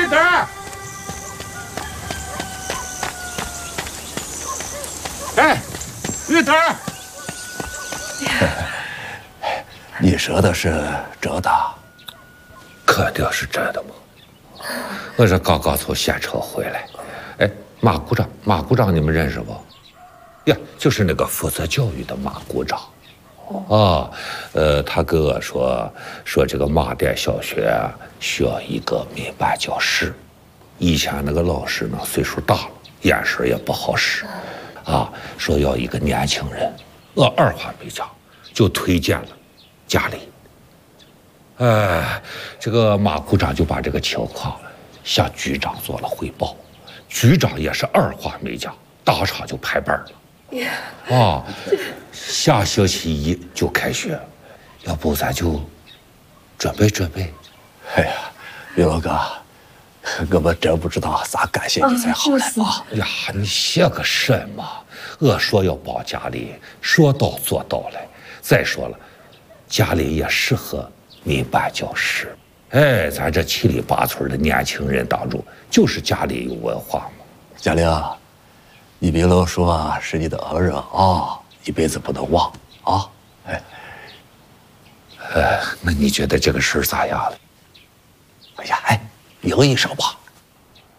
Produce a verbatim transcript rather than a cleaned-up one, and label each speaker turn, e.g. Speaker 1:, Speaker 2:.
Speaker 1: 子儿，哎，玉子儿，
Speaker 2: 你说的是真的？
Speaker 3: 肯定是真的嘛！我这刚刚从县城回来，哎，马股长，马股长你们认识不？呀，就是那个负责教育的马股长。啊，呃，他跟我说说这个马店小学啊需要一个民办教师，以前那个老师呢岁数大了，眼神也不好使，啊，说要一个年轻人，我二话没讲就推荐了家里。哎，这个马股长就把这个情况向局长做了汇报，局长也是二话没讲，当场就拍板了。啊，下星期一就开学，要不咱就准备准备。
Speaker 2: 哎呀，于老哥，我们真不知道咋感谢你才好了啊！
Speaker 3: 呀，你谢个什么？我说要帮家里，说到做到了。再说了，家里也适合民办教师。哎，咱这七里八村的年轻人当中，就是家里有文化嘛。
Speaker 2: 嘉玲，你别老说啊，是你的恩人啊，一辈子不能忘啊！哎，
Speaker 3: 呃，那你觉得这个事儿咋样了？
Speaker 2: 哎呀，哎，有一声吧。